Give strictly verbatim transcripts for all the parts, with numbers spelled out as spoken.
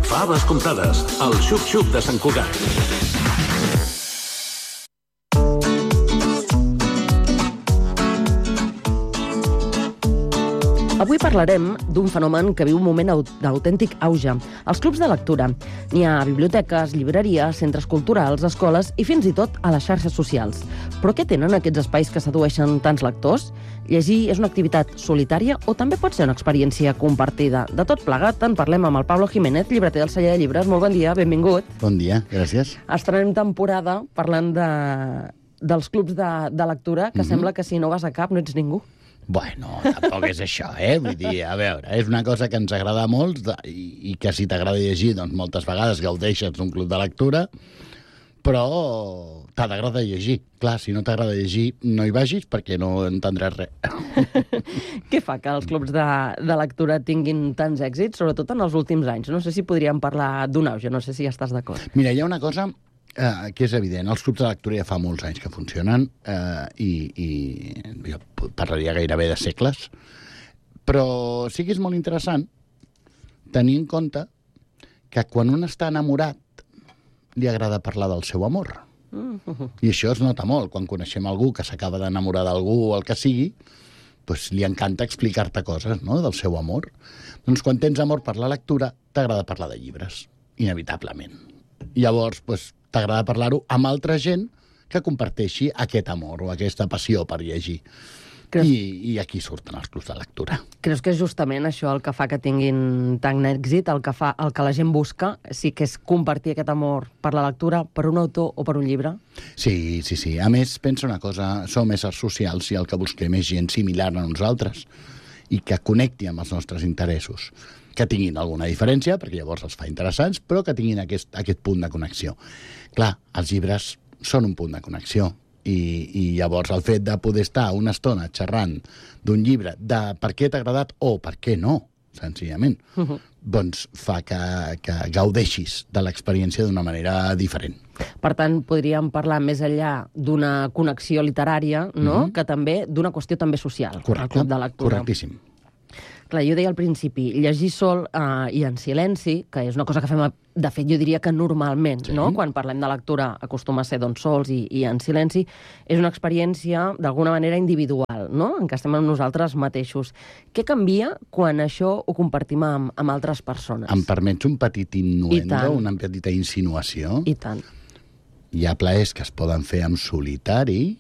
Faves comptades, el xup-xup de Sant Cugat. Avui parlarem d'un fenomen que viu un moment d'autèntic auge, els clubs de lectura. N'hi ha a biblioteques, llibreries, centres culturals, escoles i fins i tot a les xarxes socials. Però què tenen aquests espais que sedueixen tants lectors? Llegir és una activitat solitària o també pot ser una experiència compartida? De tot plegat en parlem amb el Pablo Jiménez, llibreter del Celler de Llibres. Molt bon dia, benvingut. Bon dia, gràcies. Estrenem temporada parlant de, dels clubs de, de lectura, que mm-hmm. sembla que si no vas a cap no ets ningú. Bueno, tampoc és això, eh? Vull dir, a veure, és una cosa que ens agrada a molts de, i, i que si t'agrada llegir, doncs moltes vegades gaudeixes d'un club de lectura, però t'ha d'agradar llegir. Clar, si no t'agrada llegir, no hi vagis perquè no entendràs res. Què fa que els clubs de, de lectura tinguin tants èxits, sobretot en els últims anys? No sé si podríem parlar d'un auge, no sé si estàs d'acord. Mira, hi ha una cosa eh, que és evident. Els clubs de lectura ja fa molts anys que funcionen eh, i, i jo parlaria gairebé de segles, però sí que és molt interessant tenir en compte que quan un està enamorat li agrada parlar del seu amor. Uh-huh. I això es nota molt. Quan coneixem algú que s'acaba d'enamorar d'algú o el que sigui, doncs li encanta explicar-te coses, no?, del seu amor. Doncs quan tens amor per la lectura, t'agrada parlar de llibres, inevitablement. Llavors, doncs, t'agrada parlar-ho amb altra gent que comparteixi aquest amor o aquesta passió per llegir. Creus... I, I aquí surten els clubs de lectura. Creus que és justament això el que fa que tinguin tant èxit, el que fa, el que la gent busca, sí que és compartir aquest amor per la lectura, per un autor o per un llibre? Sí, sí, sí. A més, pensa una cosa, som éssers socials i el que busquem és gent similar a nosaltres i que connecti amb els nostres interessos, que tinguin alguna diferència, perquè llavors els fa interessants, però que tinguin aquest, aquest punt de connexió. Clar, els llibres són un punt de connexió, i, i llavors el fet de poder estar una estona xerrant d'un llibre, de per què t'ha agradat o per què no, senzillament, uh-huh. doncs fa que, que gaudeixis de l'experiència d'una manera diferent. Per tant, podríem parlar més enllà d'una connexió literària, no?, uh-huh. que també d'una qüestió també social. Correcte, al club de lectura. Correctíssim. Clar, jo deia al principi, llegir sol eh, i en silenci, que és una cosa que fem, de fet, jo diria que normalment, sí. no?, quan parlem de lectura acostuma a ser doncs, sols i, i en silenci, és una experiència d'alguna manera individual, no?, en què estem amb nosaltres mateixos. Què canvia quan això ho compartim amb, amb altres persones? Em permets un petit innuendo, una petita insinuació? I tant. Hi ha plaers que es poden fer en solitari,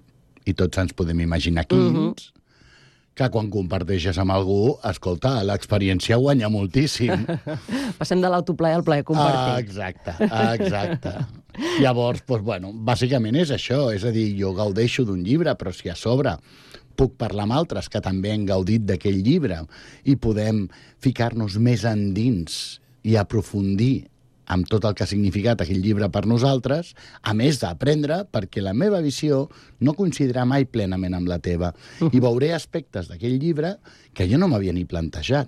i tots ens podem imaginar quins, mm-hmm. que quan comparteixes amb algú, escolta, l'experiència guanya moltíssim. Passem de l'autoplaer al plaer compartit. Ah, exacte, exacte. Llavors, doncs, bueno, bàsicament és això, és a dir, jo gaudeixo d'un llibre, però si a sobre puc parlar amb altres que també han gaudit d'aquell llibre i podem ficar-nos més endins i aprofundir amb tot el que ha significat aquell llibre per nosaltres, a més d'aprendre, perquè la meva visió no coincidirà mai plenament amb la teva. I veuré aspectes d'aquell llibre que jo no m'havia ni plantejat.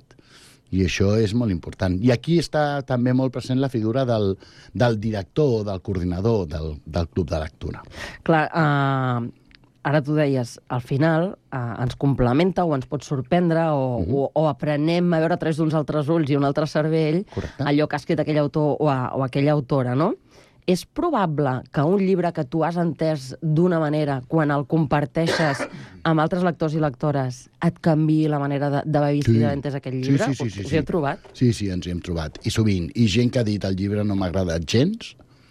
I això és molt important. I aquí està també molt present la figura del, del director, del coordinador del, del club de lectura. Clar, uh, ara tu deies, al final uh, ens complementa o ens pot sorprendre o, uh-huh. o, o aprenem a veure a través d'uns altres ulls i un altre cervell. Correcte. Allò que ha escrit aquell autor o, a, o aquella autora, no? És probable que un llibre que tu has entès d'una manera, quan el comparteixes amb altres lectors i lectores, et canviï la manera de, d'haver vist sí. i d'haver entès aquell llibre? Sí, sí, sí, sí, us sí. hi heu trobat? Sí, sí, ens hi hem trobat. I sovint. I gent que ha dit el llibre no m'ha agradat gens,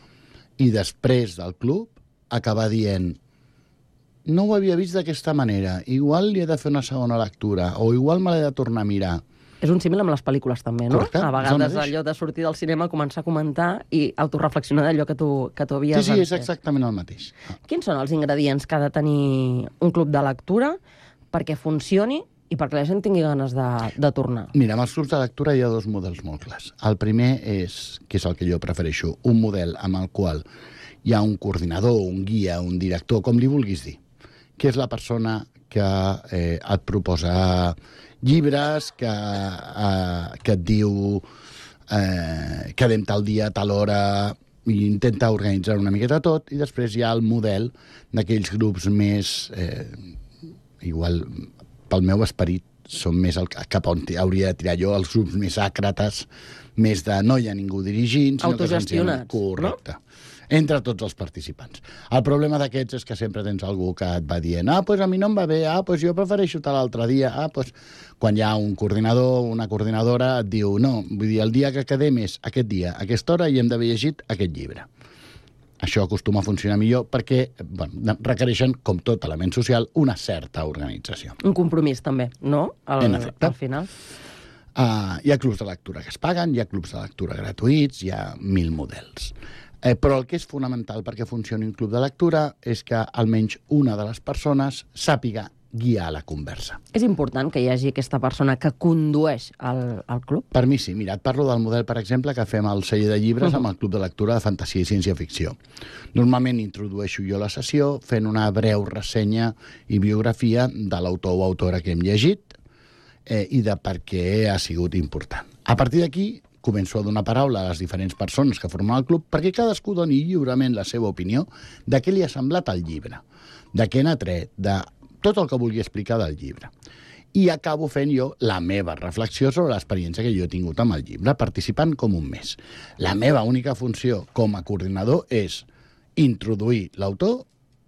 i després del club acaba dient no ho havia vist d'aquesta manera, igual li he de fer una segona lectura, o igual me l'he de tornar a mirar. És un símil amb les pel·lícules també, no? Correcte, a vegades allò de sortir del cinema, començar a comentar i autoreflexionar d'allò que tu, que tu havies Sí, sí, és exactament el mateix. Quins són els ingredients que ha de tenir un club de lectura perquè funcioni i perquè la gent tingui ganes de, de tornar? Mira, amb els clubs de lectura hi ha dos models molt clars. El primer és, que és el que jo prefereixo, un model amb el qual hi ha un coordinador, un guia, un director, com li vulguis dir, que és la persona que eh, et proposa llibres, que, eh, que et diu eh, quedem tal dia, tal hora, i intenta organitzar una miqueta tot, i després hi ha el model d'aquells grups més, eh, igual pel meu esperit són més el, cap on hauria de tirar jo, els grups més àcrates, més de no hi ha ningú dirigint, sinó autogestionats, que correcte. No? Entre tots els participants. El problema d'aquests és que sempre tens algú que et va dient ah, doncs a mi no em va bé, ah, doncs jo prefereixo tal l'altre dia, ah, doncs... Quan hi ha un coordinador, una coordinadora, et diu no, vull dir, el dia que quedem és aquest dia, a aquesta hora, i hem d'haver llegit aquest llibre. Això acostuma a funcionar millor perquè bueno, requereixen, com tot element social, una certa organització. Un compromís, també, no? Al, en efecte. Al final. Uh, hi ha clubs de lectura que es paguen, hi ha clubs de lectura gratuïts, hi ha mil models. Eh, però el que és fonamental perquè funcioni un club de lectura és que almenys una de les persones sàpiga guiar la conversa. És important que hi hagi aquesta persona que condueix el, el club? Per mi sí. Mira, et parlo del model, per exemple, que fem al celler de llibres uh-huh. amb el club de lectura de fantasia i ciència-ficció. Normalment introdueixo jo la sessió fent una breu ressenya i biografia de l'autor o autora que hem llegit eh, i de per què ha sigut important. A partir d'aquí, començo a donar paraula a les diferents persones que formen el club perquè cadascú doni lliurement la seva opinió de què li ha semblat el llibre, de què n'ha tret, de tot el que vulgui explicar del llibre. I acabo fent jo la meva reflexió sobre l'experiència que jo he tingut amb el llibre, participant com un mes. La meva única funció com a coordinador és introduir l'autor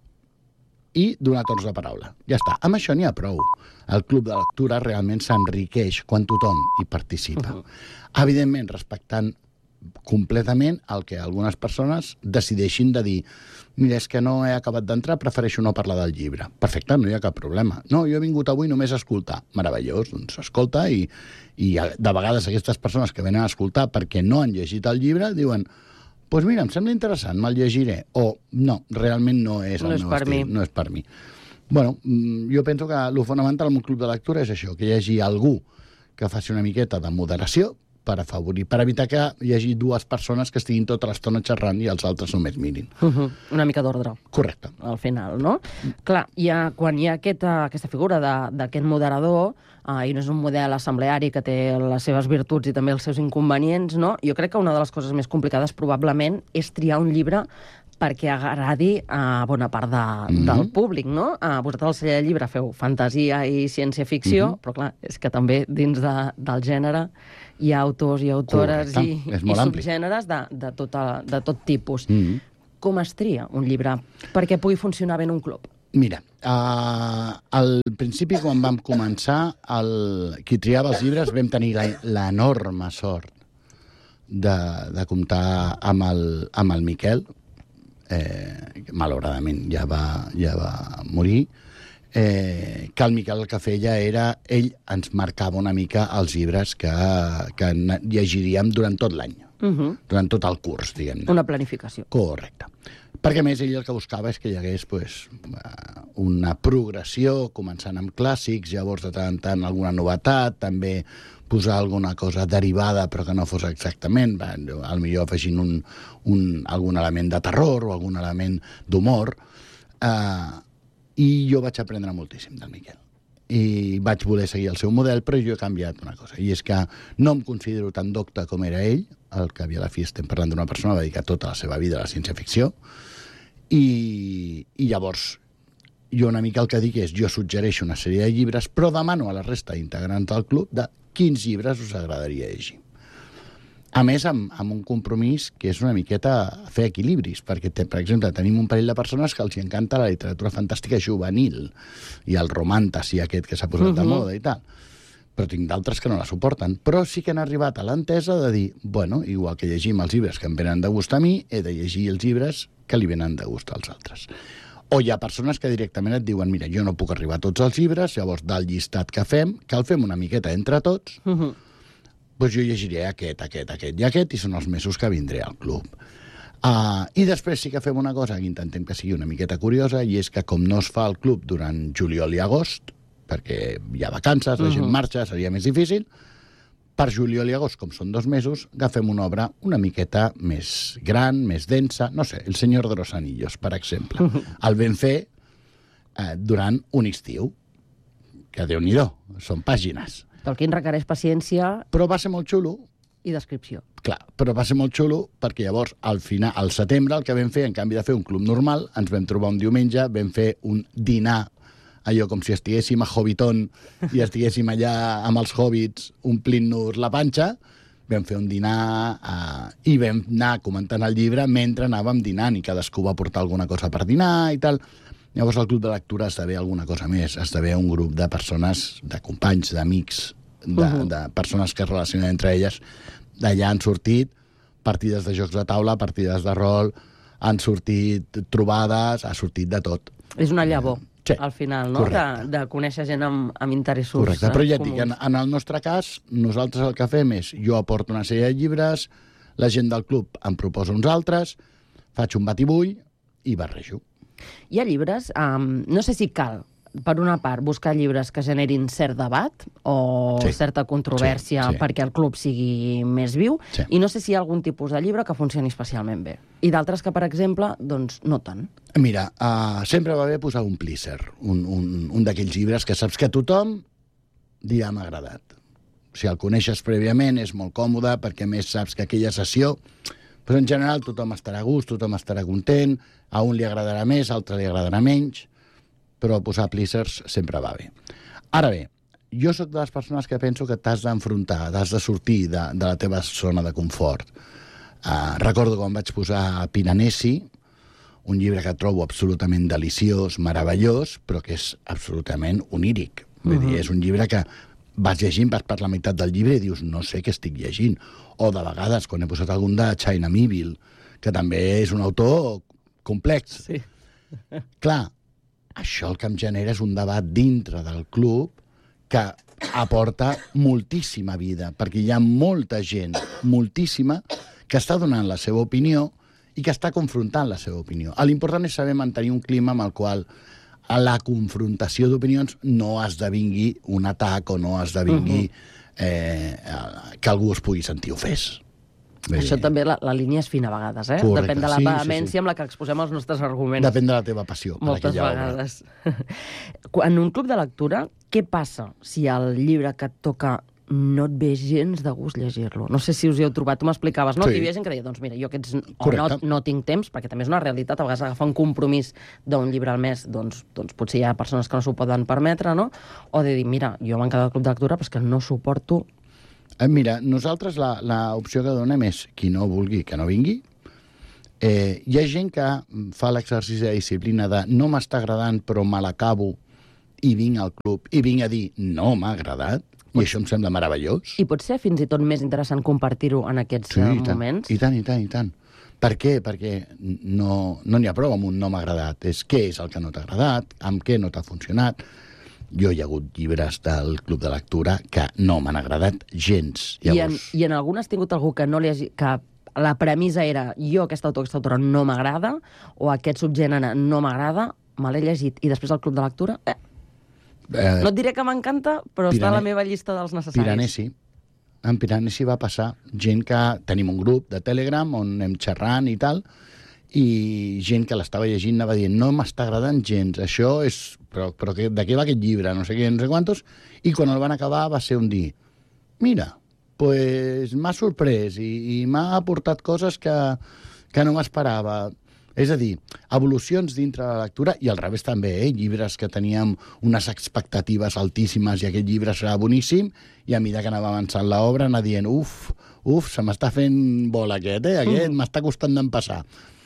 i donar torns de paraula. Ja està. Amb això n'hi ha prou. El club de lectura realment s'enriqueix quan tothom hi participa. Uh-huh. Evidentment, respectant completament el que algunes persones decideixin de dir mira, és que no he acabat d'entrar, prefereixo no parlar del llibre. Perfecte, no hi ha cap problema. No, jo he vingut avui només a escoltar. Meravellós, doncs escolta, i, i de vegades aquestes persones que venen a escoltar perquè no han llegit el llibre diuen doncs pues mira, em sembla interessant, me'l llegiré. O no, realment no és el no és meu per estil, mi. no és per mi. Bueno, jo penso que el fonamental en un club de lectura és això, que hi hagi algú que faci una miqueta de moderació per afavorir, per evitar que hi hagi dues persones que estiguin tota l'estona xerrant i els altres només mirin. Uh -huh. Una mica d'ordre. Correcte. Al final, no? Clar, hi ha, quan hi ha aquesta, aquesta figura d'aquest moderador, uh, i no és un model assembleari que té les seves virtuts i també els seus inconvenients, no? Jo crec que una de les coses més complicades probablement és triar un llibre perquè agradi a bona part de, mm-hmm. del públic, no? Uh, vosaltres al celler de llibre feu fantasia i ciència-ficció, mm-hmm. però clar, és que també dins de, del gènere hi ha autors i autores Correcte. i, i subgèneres de, de, tota, de tot tipus. Mm-hmm. Com es tria un llibre perquè pugui funcionar bé en un club? Mira, uh, al principi, quan vam començar, el, qui triava els llibres vam tenir l'enorme sort de, de comptar amb el, amb el Miquel, eh, malauradament ja va, ja va morir, eh, que el Miquel el que feia era, ell ens marcava una mica els llibres que, que llegiríem durant tot l'any, uh-huh. durant tot el curs, diguem-ne. Una planificació. Correcte. Perquè, a més, ell el que buscava és que hi hagués pues, una progressió, començant amb clàssics, llavors de tant en tant alguna novetat, també posar alguna cosa derivada però que no fos exactament, al millor afegint un, un, algun element de terror o algun element d'humor, eh, i jo vaig aprendre moltíssim del Miquel. I vaig voler seguir el seu model, però jo he canviat una cosa, i és que no em considero tan docte com era ell, el que havia a la fi estem parlant d'una persona que va dedicar tota la seva vida a la ciència-ficció, i, i llavors jo una mica el que dic és, jo suggereixo una sèrie de llibres, però demano a la resta d'integrants del club de quins llibres us agradaria llegir. A més, amb, amb un compromís que és una miqueta fer equilibris, perquè, te, per exemple, tenim un parell de persones que els encanta la literatura fantàstica juvenil i el romàntasi aquest que s'ha posat uh-huh. de moda i tal. Però tinc d'altres que no la suporten. Però sí que han arribat a l'entesa de dir, bueno, igual que llegim els llibres que em venen de gust a mi, he de llegir els llibres que li venen de gust als altres. O hi ha persones que directament et diuen, mira, jo no puc arribar a tots els llibres, llavors del llistat que fem, que el fem una miqueta entre tots, uh-huh. doncs jo llegiré aquest, aquest, aquest i aquest, i són els mesos que vindré al club. Uh, I després sí que fem una cosa que intentem que sigui una miqueta curiosa, i és que com no es fa el club durant juliol i agost, perquè hi ha vacances, la gent uh-huh. marxa, seria més difícil, per juliol i agost, com són dos mesos, agafem una obra una miqueta més gran, més densa, no sé, El Senyor de los Anillos, per exemple. Uh-huh. El vam fer eh, durant un estiu, que Déu-n'hi-do, són pàgines. Tolkien requereix paciència... Però va ser molt xulo. I descripció. Clar, però va ser molt xulo perquè llavors, al final, al setembre, el que vam fer, en canvi de fer un club normal, ens vam trobar un diumenge, vam fer un dinar allò com si estiguéssim a Hobbiton i estiguéssim allà amb els hobbits omplint-nos la panxa, vam fer un dinar eh, i vam anar comentant el llibre mentre anàvem dinant i cadascú va portar alguna cosa per dinar i tal. Llavors el club de lectura esdevé alguna cosa més, esdevé un grup de persones, de companys, d'amics, de, uh-huh. de persones que es relacionen entre elles. D'allà han sortit partides de jocs de taula, partides de rol, han sortit trobades, ha sortit de tot. És una llavor, sí, al final, no? De, de conèixer gent amb, amb interessos comuns. Correcte, però ja et dic, en, en el nostre cas, nosaltres el que fem és, jo aporto una sèrie de llibres, la gent del club em proposa uns altres, faig un batibull i barrejo. Hi ha llibres, um, no sé si cal, per una part, buscar llibres que generin cert debat o sí. certa controvèrsia sí, sí. perquè el club sigui més viu, sí. i no sé si hi ha algun tipus de llibre que funcioni especialment bé. I d'altres que, per exemple, doncs no tant. Mira, uh, sempre va bé posar un pleaser, un, un, un d'aquells llibres que saps que tothom dirà m'ha agradat. Si el coneixes prèviament és molt còmode, perquè més saps que aquella sessió, però en general tothom estarà a gust, tothom estarà content, a un li agradarà més, a l'altre li agradarà menys, però posar pleasers sempre va bé. Ara bé, jo sóc de les persones que penso que t'has d'enfrontar, t'has de sortir de, de la teva zona de confort. Uh, recordo quan vaig posar Piranesi, un llibre que trobo absolutament deliciós, meravellós, però que és absolutament oníric. Vull uh-huh. dir, és un llibre que vas llegint, vas per la meitat del llibre i dius, no sé què estic llegint. O de vegades, quan he posat algun de China Miéville, que també és un autor complex. Sí. Clar, això el que em genera és un debat dintre del club que aporta moltíssima vida, perquè hi ha molta gent, moltíssima, que està donant la seva opinió i que està confrontant la seva opinió. L'important és saber mantenir un clima amb el qual a la confrontació d'opinions no esdevingui un atac o no esdevingui uh-huh. eh, que algú es pugui sentir ofès. Bé. Això també, la, la línia és fina a vegades, eh? Correcte. Depèn de la sí, vehemència sí, sí. amb la que exposem els nostres arguments. Depèn de la teva passió. Moltes vegades. En un club de lectura, què passa si el llibre que et toca no et ve gens de gust llegir-lo? No sé si us hi heu trobat. Tu m'explicaves, no? Sí. Hi havia gent que deia, doncs mira, jo aquests o no, no tinc temps, perquè també és una realitat, a vegades agafar un compromís d'un llibre al mes, doncs, doncs potser hi ha persones que no s'ho poden permetre, no? O de dir, mira, jo m'he quedat al club de lectura, però és que no suporto. Mira, nosaltres l'opció que donem és qui no vulgui, que no vingui. Eh, hi ha gent que fa l'exercici de disciplina de no m'està agradant, però me l'acabo i vinc al club i vinc a dir no m'ha agradat, i això em sembla meravellós. I pot ser fins i tot més interessant compartir-ho en aquests sí, i tant, moments? I tant, i tant, i tant. Per què? Perquè no n'hi no ha prou amb un no m'ha agradat. És què és el que no t'ha agradat, amb què no t'ha funcionat. Jo hi ha hagut llibres del club de lectura que no m'han agradat gens. Llavors... I, en, I en algun has tingut algú que no li hagi... que la premissa era jo aquest autor, aquesta autora no m'agrada, o aquest subgènere no m'agrada, me l'he llegit, i després al club de lectura... Eh, eh, no et diré que m'encanta, però Pirane... està a la meva llista dels necessaris. Piranesi. En Piranesi va passar gent que... Tenim un grup de Telegram on anem xerrant i tal, i gent que l'estava llegint anava dient no m'està agradant gens, això és... Però, però que, de què va aquest llibre? No sé què, no sé quantos. I quan el van acabar va ser un dir mira, pues m'ha sorprès i, i m'ha aportat coses que, que no m'esperava. És a dir, evolucions dintre de la lectura, i al revés també, eh? Llibres que teníem unes expectatives altíssimes i aquest llibre serà boníssim, i a mesura que anava avançant l'obra anar dient uf, uf, se m'està fent bola aquest, eh? Aquest mm. m'està costant d'empassar.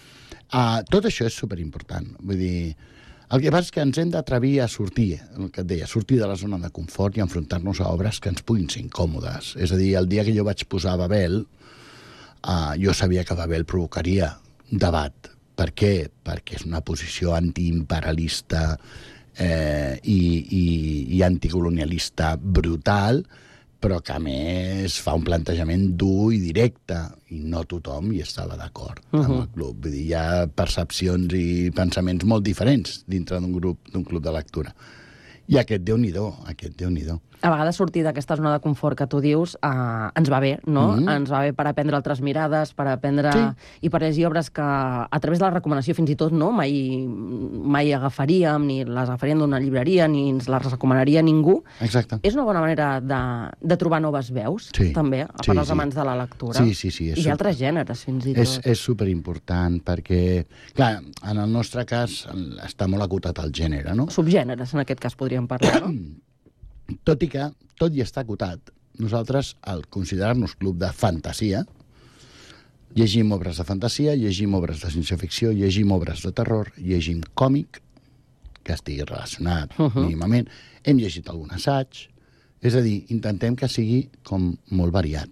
Uh, tot això és superimportant. Vull dir, el que passa és que ens hem d'atrevir a sortir, el que et deia, sortir de la zona de confort i enfrontar-nos a obres que ens puguin ser incòmodes. És a dir, el dia que jo vaig posar Babel, uh, jo sabia que Babel provocaria debat. Per què? Perquè és una posició antiimperialista eh, i, i, i anticolonialista brutal, però que a més fa un plantejament dur i directe, i no tothom hi estava d'acord uh-huh. amb el club. Vull dir, hi ha percepcions i pensaments molt diferents dintre d'un grup, d'un club de lectura. I aquest Déu-n'hi-do, aquest Déu-n'hi-do. a vegades sortir d'aquesta zona de confort que tu dius eh, ens va bé, no? Mm-hmm. Ens va bé per aprendre altres mirades, per aprendre... Sí. I per llegir obres que, a través de la recomanació, fins i tot, no? Mai, mai agafaríem, ni les agafaríem d'una llibreria, ni ens les recomanaria ningú. Exacte. És una bona manera de, de trobar noves veus, sí. també, a part sí, dels sí. amants de la lectura. Sí, sí, sí. I d'altres gèneres, fins i tot. És, és superimportant, perquè, clar, en el nostre cas està molt acotat el gènere, no? Subgèneres, en aquest cas, podríem parlar, no? Tot i que, tot i estar acotat, nosaltres, al considerar-nos club de fantasia, llegim obres de fantasia, llegim obres de ciència-ficció, llegim obres de terror, llegim còmic, que estigui relacionat uh -huh. mínimament, hem llegit algun assaig, és a dir, intentem que sigui com molt variat.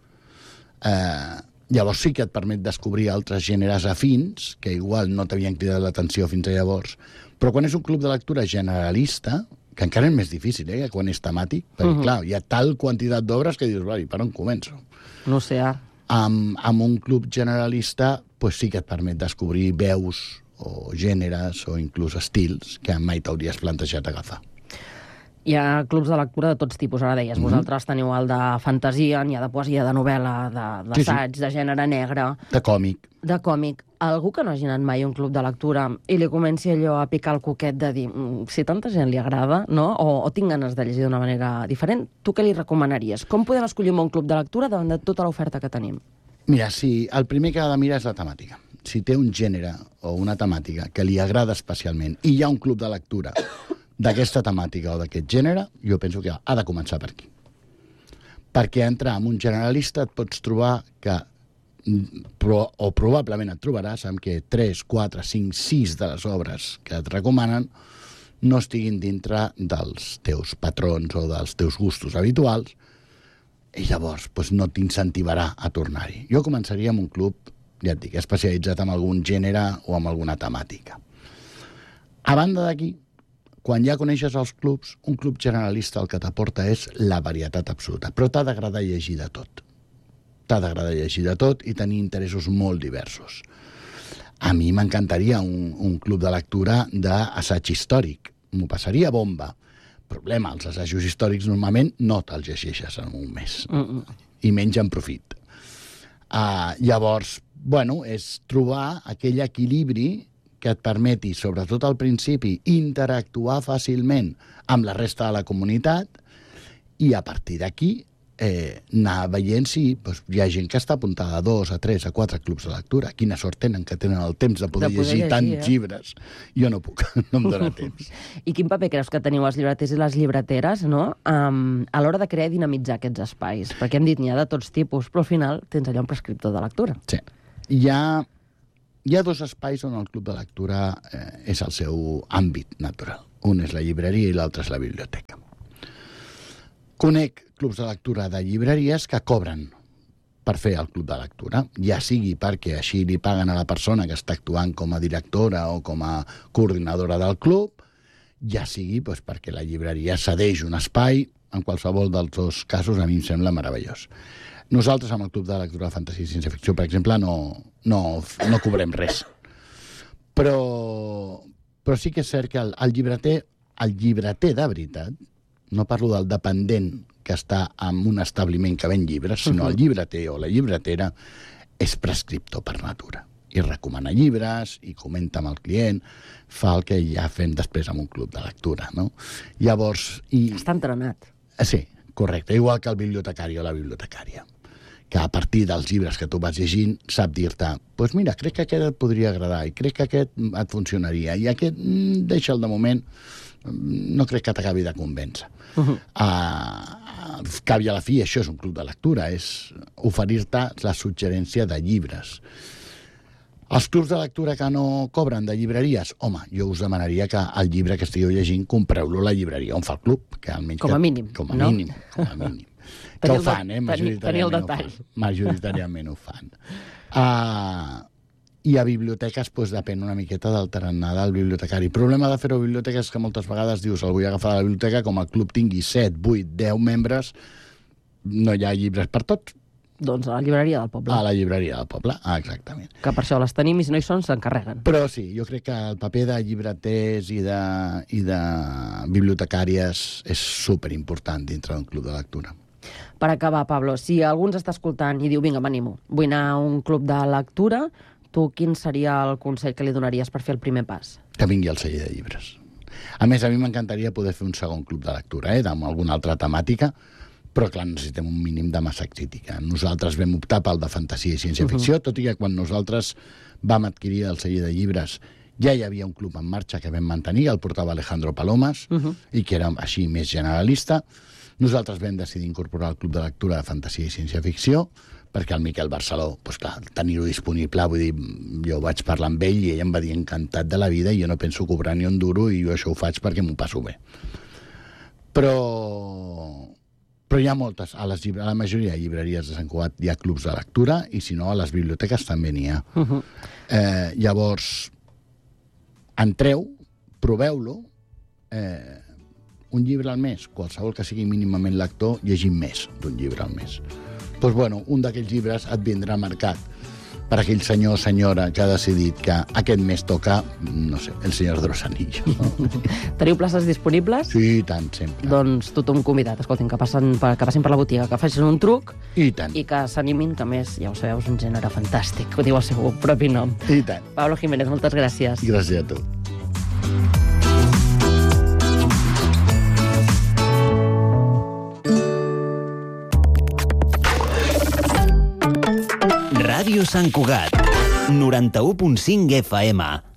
Eh, llavors sí que et permet descobrir altres gèneres afins, que igual no t'havien cridat l'atenció fins a llavors, però quan és un club de lectura generalista, que encara és més difícil, eh, quan és temàtic, perquè, uh -huh. clar, hi ha tal quantitat d'obres que dius, per on començo? No sé, ah. Amb, amb un club generalista, pues sí que et permet descobrir veus o gèneres o inclús estils que mai t'hauries plantejat agafar. Hi ha clubs de lectura de tots tipus, ara deies. Mm-hmm. Vosaltres teniu el de fantasia, n'hi ha de poesia, de novel·la, d'assaig, de, sí, sí. de gènere negre... De còmic. De còmic. Algú que no hagi anat mai a un club de lectura i li comenci allò a picar el coquet de dir si tanta gent li agrada, no? o, o tinc ganes de llegir d'una manera diferent, tu què li recomanaries? Com podem escollir un bon club de lectura davant de tota l'oferta que tenim? Mira, si el primer que ha de mirar és la temàtica. Si té un gènere o una temàtica que li agrada especialment i hi ha un club de lectura d'aquesta temàtica o d'aquest gènere, jo penso que ha de començar per aquí. Perquè entrar en un generalista et pots trobar que, però, o probablement et trobaràs amb que tres, quatre, cinc, sis de les obres que et recomanen no estiguin dintre dels teus patrons o dels teus gustos habituals, i llavors doncs, no t'incentivarà a tornar-hi. Jo començaria amb un club, ja et dic, especialitzat en algun gènere o en alguna temàtica. A banda d'aquí, quan ja coneixes els clubs, un club generalista el que t'aporta és la varietat absoluta, però t'ha d'agradar llegir de tot. T'ha d'agradar llegir de tot i tenir interessos molt diversos. A mi m'encantaria un, un club de lectura d'assaig històric. M'ho passaria bomba. Problema, els assajos històrics normalment no te'ls llegeixes en un mes. Mm -mm. I menys en profit. Uh, llavors, bueno, és trobar aquell equilibri que et permeti, sobretot al principi, interactuar fàcilment amb la resta de la comunitat i a partir d'aquí eh, anar veient si doncs, hi ha gent que està apuntada a dos, a tres, a quatre clubs de lectura. Quina sort tenen que tenen el temps de poder, de poder llegir, llegir tants eh? llibres. Jo no puc, no em dóna temps. I quin paper creus que teniu els llibreters i les llibreteres, no? Um, a l'hora de crear i dinamitzar aquests espais? Perquè hem dit, n'hi ha de tots tipus, però al final tens allà un prescriptor de lectura. Sí. Hi ha... Hi ha dos espais on el club de lectura eh, és el seu àmbit natural. Un és la llibreria i l'altre és la biblioteca. Conec clubs de lectura de llibreries que cobren per fer el club de lectura, ja sigui perquè així li paguen a la persona que està actuant com a directora o com a coordinadora del club, ja sigui doncs, perquè la llibreria cedeix un espai. En qualsevol dels dos casos a mi em sembla meravellós. Nosaltres, amb el Club de Lectura de Fantasia i Ciència-Ficció, per exemple, no, no, no cobrem res. Però, però sí que és cert que el, el llibreter, el llibreter de veritat, no parlo del dependent que està en un establiment que ven llibres, sinó el llibreter o la llibretera és prescriptor per natura. I recomana llibres, i comenta amb el client, fa el que ja fem després amb un club de lectura, no? Llavors... I... Està entrenat. Sí, correcte. Igual que el bibliotecari o la bibliotecària, que a partir dels llibres que tu vas llegint sap dir-te, doncs pues mira, crec que aquest et podria agradar i crec que aquest et funcionaria i aquest, mm, deixa'l de moment, no crec que t'acabi de convèncer. Uh -huh. uh, cap i a la fi, això és un club de lectura, és oferir-te la suggerència de llibres. Els clubs de lectura que no cobren de llibreries, home, jo us demanaria que el llibre que estigueu llegint compreu-lo a la llibreia on fa el club. Que almenys com a mínim, que, com a no? mínim, com a mínim. Que ho fan, eh? Majoritàriament ho fan. Majoritàriament ho fan. Uh, I a biblioteques, doncs, depèn una miqueta del tarannà del bibliotecari. El problema de fer-ho a biblioteques és que moltes vegades dius, el vull agafar a la biblioteca, com el club tingui set, vuit, deu membres, no hi ha llibres per tots. Doncs a la llibreria del poble. A la llibreria del poble, ah, exactament. Que per això les tenim i si no hi són s'encarreguen. Però sí, jo crec que el paper de llibreters i de, i de bibliotecàries és superimportant dintre d'un club de lectura. Per acabar, Pablo, si algú ens està escoltant i diu, vinga, m'animo, vull anar a un club de lectura, tu quin seria el consell que li donaries per fer el primer pas? Que vingui al celler de llibres. A més, a mi m'encantaria poder fer un segon club de lectura, eh, amb alguna altra temàtica, però, clar, necessitem un mínim de massa crítica. Nosaltres vam optar pel de fantasia i ciència-ficció, uh-huh. tot i que quan nosaltres vam adquirir el celler de llibres ja hi havia un club en marxa que vam mantenir, el portava Alejandro Palomas, uh-huh. i que era així més generalista. Nosaltres vam decidir incorporar el club de lectura de fantasia i ciència-ficció, perquè el Miquel Barceló, doncs clar, tenir-ho disponible, vull dir, jo vaig parlar amb ell i ell em va dir encantat de la vida i jo no penso cobrar ni un duro i jo això ho faig perquè m'ho passo bé. Però... Però hi ha moltes, a, les, a la majoria de llibreries de Sant Cugat hi ha clubs de lectura i si no a les biblioteques també n'hi ha. Uh-huh. eh, llavors, entreu, proveu-lo, eh, un llibre al mes, qualsevol que sigui mínimament lector, llegim més d'un llibre al mes. Doncs bueno, un d'aquells llibres et vindrà marcat per aquell senyor o senyora que ha decidit que aquest mes toca, no sé, El Senyor de los Anillos. No? Teniu places disponibles? Sí, tant, sempre. Doncs tothom convidat, escoltin, que, passen per, que passin per la botiga, que facin un truc i, tant. i que s'animin, que més, ja ho sabeu, és un gènere fantàstic, ho diu el seu propi nom. I tant. Pablo Jiménez, moltes gràcies. Gràcies a tu. Ràdio Sant Cugat, noranta-u punt cinc F M.